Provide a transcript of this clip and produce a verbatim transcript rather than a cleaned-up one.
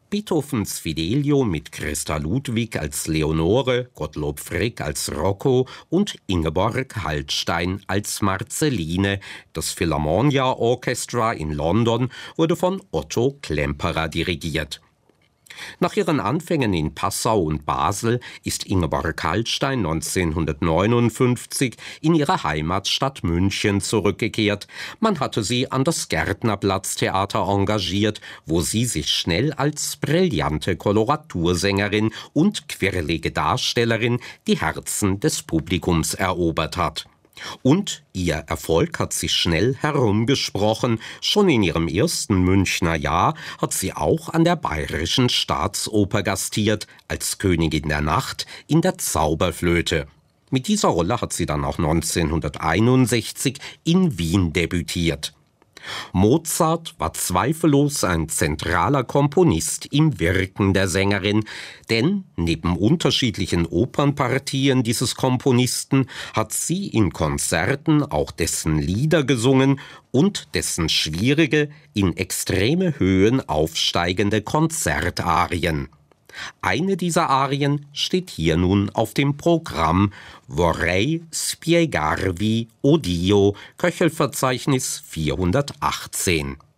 Beethovens Fidelio mit Christa Ludwig als Leonore, Gottlob Fricke als Rocco und Ingeborg Hallstein als Marceline. Das Philharmonia Orchestra in London wurde von Otto Klemperer dirigiert. Nach ihren Anfängen in Passau und Basel ist Ingeborg Hallstein neunzehnhundertneunundfünfzig in ihre Heimatstadt München zurückgekehrt. Man hatte sie an das Gärtnerplatztheater engagiert, wo sie sich schnell als brillante Koloratursängerin und quirlige Darstellerin die Herzen des Publikums erobert hat. Und ihr Erfolg hat sich schnell herumgesprochen. Schon in ihrem ersten Münchner Jahr hat sie auch an der Bayerischen Staatsoper gastiert, als Königin der Nacht in der Zauberflöte. Mit dieser Rolle hat sie dann auch neunzehnhunderteinundsechzig in Wien debütiert. Mozart war zweifellos ein zentraler Komponist im Wirken der Sängerin, denn neben unterschiedlichen Opernpartien dieses Komponisten hat sie in Konzerten auch dessen Lieder gesungen und dessen schwierige, in extreme Höhen aufsteigende Konzertarien. Eine dieser Arien steht hier nun auf dem Programm: Vorrei spiegarvi Odio, Köchelverzeichnis vierhundertachtzehn.